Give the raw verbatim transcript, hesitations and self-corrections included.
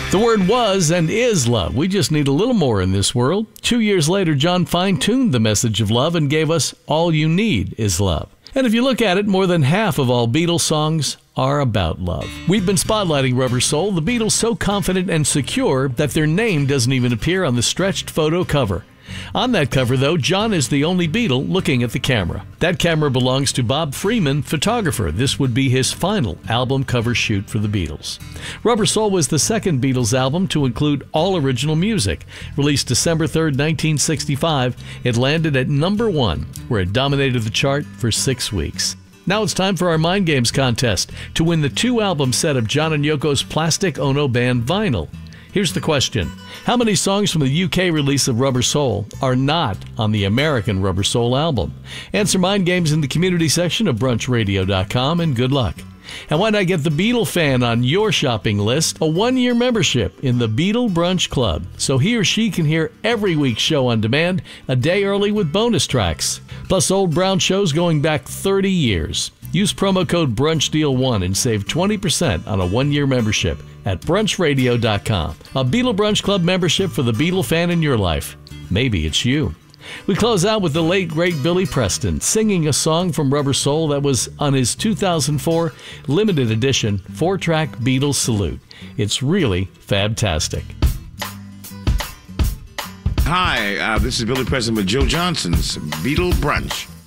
The word was and is love. We just need a little more in this world. Two years later, John fine-tuned the message of love and gave us All You Need Is Love. And if you look at it, more than half of all Beatles songs are about love. We've been spotlighting Rubber Soul, the Beatles so confident and secure that their name doesn't even appear on the stretched photo cover. On that cover, though, John is the only Beatle looking at the camera. That camera belongs to Bob Freeman, photographer. This would be his final album cover shoot for the Beatles. Rubber Soul was the second Beatles album to include all original music. Released December third, nineteen sixty-five, it landed at number one, where it dominated the chart for six weeks. Now it's time for our Mind Games contest to win the two-album set of John and Yoko's Plastic Ono Band vinyl. Here's the question. How many songs from the U K release of Rubber Soul are not on the American Rubber Soul album? Answer Mind Games in the community section of brunch radio dot com, and good luck. And why not get the Beatle fan on your shopping list a one-year membership in the Beatle Brunch Club, so he or she can hear every week's show on demand a day early with bonus tracks, plus old Brown shows going back thirty years. Use promo code brunch deal one and save twenty percent on a one-year membership at brunch radio dot com. A Beatle Brunch Club membership for the Beatle fan in your life. Maybe it's you. We close out with the late, great Billy Preston singing a song from Rubber Soul that was on his two thousand four limited edition four-track Beatles Salute. It's really fabtastic. Hi, uh, this is Billy Preston with Joe Johnson's Beatle Brunch.